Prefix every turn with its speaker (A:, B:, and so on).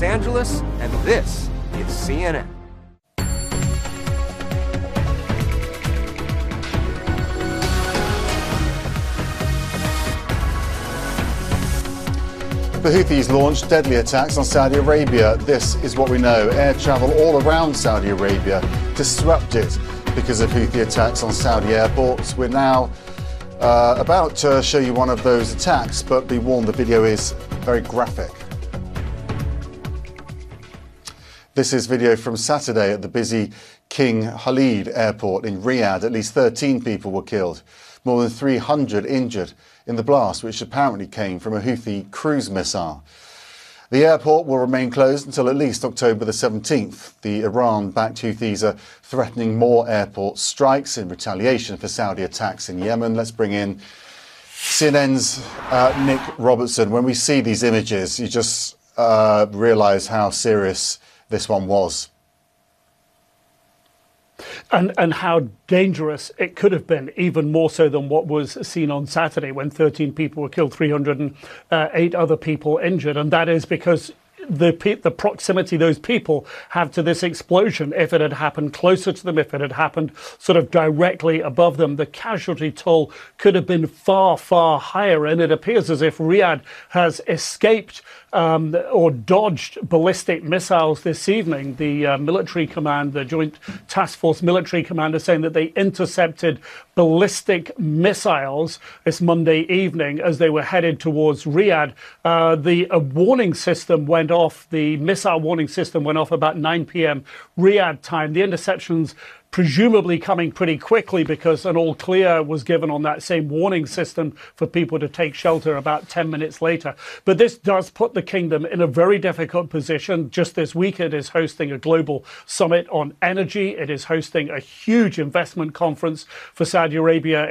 A: Los Angeles, and this is CNN.
B: The Houthis launched deadly attacks on Saudi Arabia. This is what we know. Air travel all around Saudi Arabia disrupted because of Houthi attacks on Saudi airports. We're now about to show you one of those attacks, but be warned, the video is very graphic. This is video from Saturday at the busy King Khalid airport in Riyadh. At least 13 people were killed, more than 300 injured in the blast, which apparently came from a Houthi cruise missile. The airport will remain closed until at least October the 17th. The Iran-backed Houthis are threatening more airport strikes in retaliation for Saudi attacks in Yemen. Let's bring in CNN's Nick Robertson. When we see these images, you just realise how serious this one was.
C: And how dangerous it could have been, even more so than what was seen on Saturday when 13 people were killed, 308 other people injured. And that is because the proximity those people have to this explosion. If it had happened closer to them, if it had happened sort of directly above them, the casualty toll could have been far, far higher. And it appears as if Riyadh has escaped or dodged ballistic missiles this evening. The military command, the Joint Task Force military command, is saying that they intercepted ballistic missiles this Monday evening as they were headed towards Riyadh. The warning system went off, the missile warning system went off about 9 p.m. Riyadh time. The interceptions presumably coming pretty quickly because an all clear was given on that same warning system for people to take shelter about 10 minutes later. But this does put the kingdom in a very difficult position. Just this week, it is hosting a global summit on energy. It is hosting a huge investment conference for Saudi Arabia